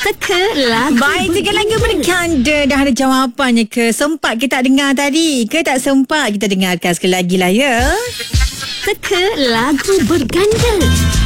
Teka lagu. Baik, tiga lagu berkanda. Dah ada jawapannya ke? Sempat kita tak dengar tadi? Ke tak sempat? Kita dengarkan sekali lagi lah ya. Teka lagu berganda.